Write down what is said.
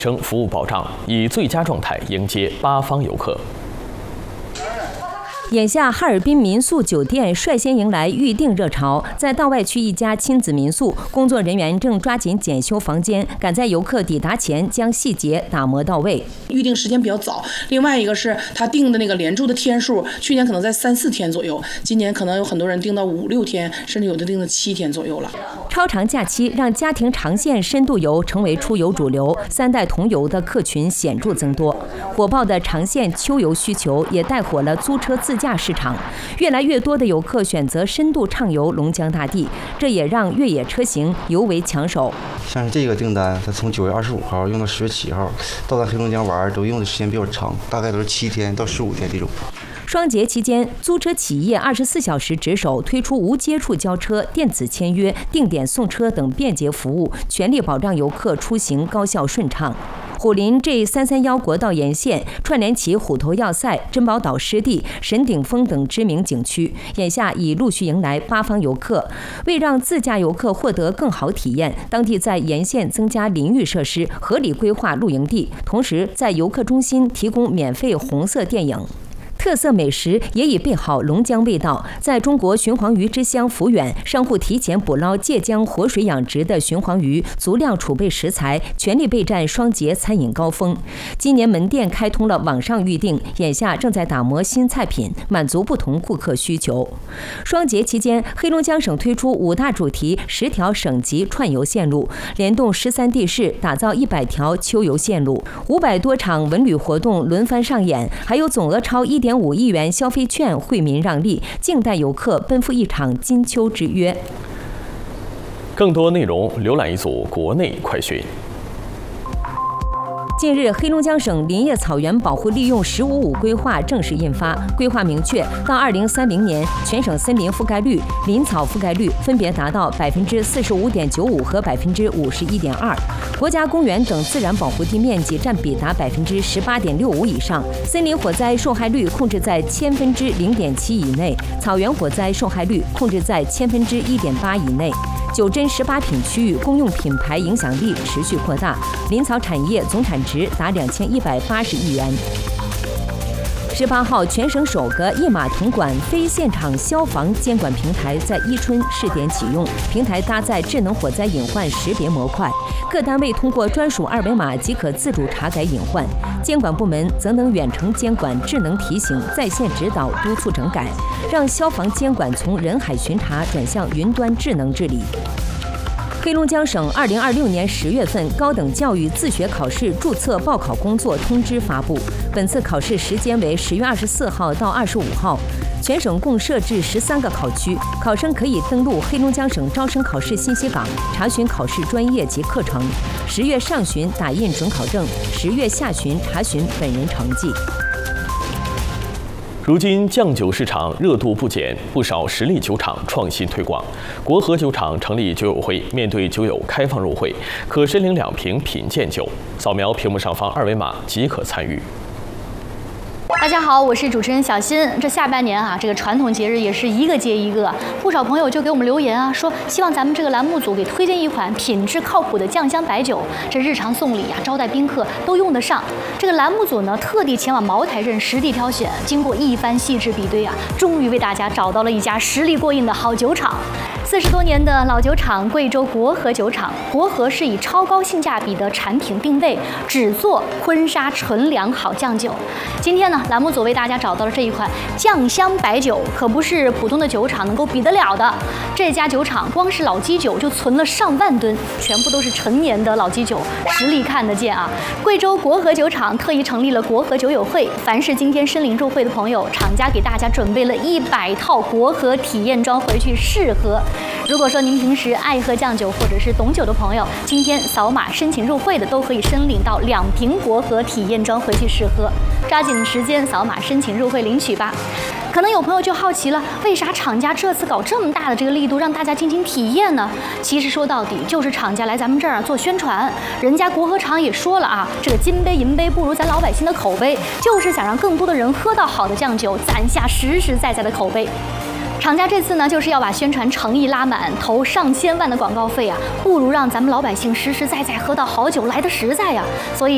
升服务保障，以最佳状态迎接八方游客。 眼下，哈尔滨民宿酒店率先迎来预订热潮。在道外区一家亲子民宿，工作人员正抓紧检修房间，赶在游客抵达前将细节打磨到位。 预订时间比较早，另外一个是他订的那个连住的天数，去年可能在3、4天左右，今年可能有很多人订到5、6天，甚至有的订到7天左右了。 超长假期让家庭长线深度游成为出游主流，3代同游的客群显著增多。火爆的长线秋游需求也带火了租车自驾市场，越来越多的游客选择深度畅游龙江大地，这也让越野车型尤为抢手。 像是这个订单，它从9月25号用到10月7号，到咱黑龙江玩都用的时间比较长，大概都是7天到15天这种。 双节期间，租车企业24小时值守，推出无接触交车、电子签约、定点送车等便捷服务，全力保障游客出行高效顺畅。虎林 G331国道沿线串联起虎头要塞、珍宝岛湿地、神顶峰等知名景区，眼下已陆续迎来八方游客。为让自驾游客获得更好体验，当地在沿线增加淋浴设施，合理规划露营地，同时在游客中心提供免费红色电影。特色美食也已备好龙江味道，在中国鲟黄鱼之乡抚远，商户提前捕捞界江活水养殖的鲟黄鱼，足量储备食材，全力备战双节餐饮高峰。今年门店开通了网上预订，眼下正在打磨新菜品，满足不同顾客需求。双节期间，黑龙江省推出5大主题10条省级串游线路，联动13地市，打造100条秋游线路，500多场文旅活动轮番上演，还有总额超1.5亿元消费券惠民让利，静待游客奔赴一场金秋之约。 更多内容浏览一组国内快讯。 近日，黑龙江省林业草原保护利用“15+5”规划正式印发。规划明确，到2030年，全省森林覆盖率、林草覆盖率分别达到45.95%和51.2%，国家公园等自然保护地面积占比达18.65%以上，森林火灾受害率控制在0.7%以内，草原火灾受害率控制在1.8%以内。9镇18品区域公用品牌影响力持续扩大，林草产业总产值达2180亿元。18号，全省首个一码统管非现场消防监管平台在伊春试点启用，平台搭载智能火灾隐患识别模块，各单位通过专属2维码即可自主查改隐患，监管部门则能远程监管、智能提醒、在线指导、督促整改，让消防监管从人海巡查转向云端智能治理。黑龙江省2026年10月份高等教育自学考试注册报考工作通知发布，本次考试时间为10月24号到25号，全省共设置13个考区，考生可以登录黑龙江省招生考试信息港查询考试专业及课程，10月上旬打印准考证，10月下旬查询本人成绩。 如今酱酒市场热度不减，不少实力酒厂创新推广。国和酒厂成立酒友会，面对酒友开放入会，可申领2瓶品鉴酒，扫描屏幕上方2维码即可参与。 大家好，我是主持人小新。这下半年这个传统节日也是一个接一个，不少朋友就给我们留言说希望咱们这个栏目组给推荐一款品质靠谱的酱香白酒，这日常送礼招待宾客都用得上。这个栏目组呢特地前往茅台镇实地挑选，经过一番细致比对终于为大家找到了一家实力过硬的好酒厂。40多年的老酒厂贵州国和酒厂，国和是以超高性价比的产品定位，只做婚纱纯粮好酱酒。今天呢，栏目组为大家找到了这一款酱香白酒，可不是普通的酒厂能够比得了的。这家酒厂光是老基酒就存了上万吨，全部都是陈年的老基酒，实力看得见贵州国和酒厂特意成立了国和酒友会，凡是今天申领入会的朋友，厂家给大家准备了100套国和体验装回去试喝。如果说您平时爱喝酱酒或者是懂酒的朋友，今天扫码申请入会的都可以申领到2瓶国和体验装回去试喝，抓紧时间扫码申请入会领取吧。可能有朋友就好奇了，为啥厂家这次搞这么大的这个力度让大家进行体验呢？其实说到底就是厂家来咱们这儿做宣传，人家国和厂也说了这个金杯银杯不如咱老百姓的口碑，就是想让更多的人喝到好的酱酒，攒下实实在在的口碑。厂家这次呢，就是要把宣传诚意拉满，投上千万的广告费不如让咱们老百姓实实在在喝到好酒来得实在所以